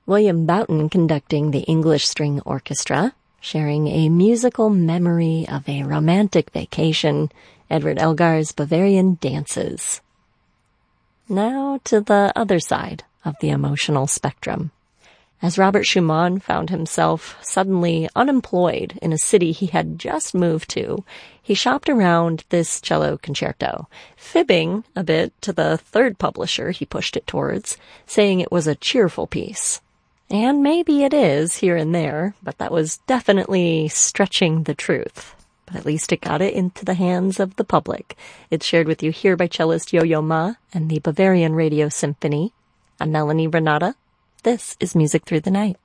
William Boughton conducting the English String Orchestra, sharing a musical memory of a romantic vacation, Edward Elgar's Bavarian Dances. Now to the other side of the emotional spectrum. As Robert Schumann found himself suddenly unemployed in a city he had just moved to, he shopped around this cello concerto, fibbing a bit to the third publisher he pushed it towards, saying it was a cheerful piece. And maybe it is here and there, but that was definitely stretching the truth. But at least it got it into the hands of the public. It's shared with you here by cellist Yo-Yo Ma and the Bavarian Radio Symphony. I'm Melanie Renata. This is Music Through the Night.